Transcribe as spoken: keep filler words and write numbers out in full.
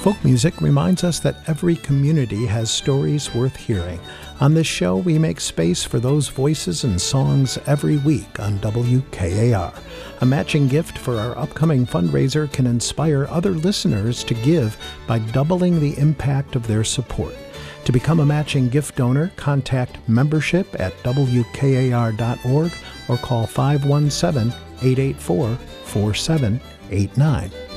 Folk music reminds us that every community has stories worth hearing. On this show, we make space for those voices and songs every week on W K A R. A matching gift for our upcoming fundraiser can inspire other listeners to give by doubling the impact of their support. To become a matching gift donor, contact membership at W K A R dot org or call five one seven, eight eight four, four seven eight nine.